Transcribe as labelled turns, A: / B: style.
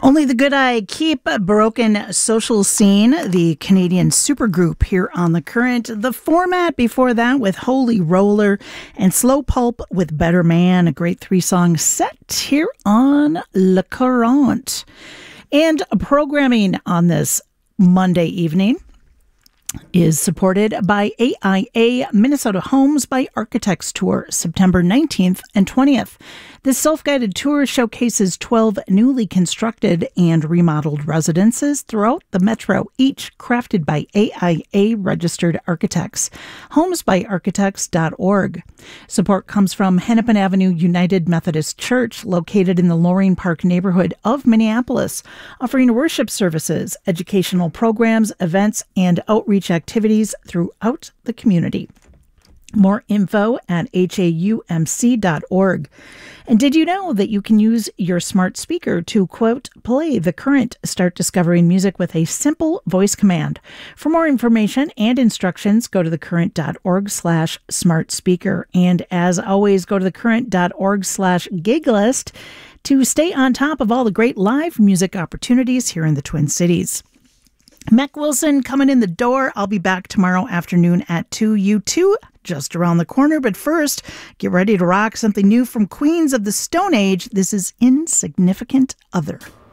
A: Only the Good I Keep. Broken Social Scene, the Canadian supergroup here on The Current. The format before that with Holy Roller and Slow Pulp with Better Man, a great 3-song set here on Le Current. And programming on this Monday evening is supported by AIA Minnesota Homes by Architects Tour, September 19th and 20th. This self-guided tour showcases 12 newly constructed and remodeled residences throughout the metro, each crafted by AIA registered architects. Homesbyarchitects.org. Support comes from Hennepin Avenue United Methodist Church, located in the Loring Park neighborhood of Minneapolis, offering worship services, educational programs, events, and outreach activities throughout the community. More info at haumc.org. And did you know that you can use your smart speaker to, quote, play The Current? Start discovering music with a simple voice command. For more information and instructions, go to thecurrent.org/smart speaker. And as always, go to thecurrent.org/gig list to stay on top of all the great live music opportunities here in the Twin Cities. Mac Wilson coming in the door. I'll be back tomorrow afternoon at 2. You too, just around the corner. But first, get ready to rock something new from Queens of the Stone Age. This is Insignificant Other.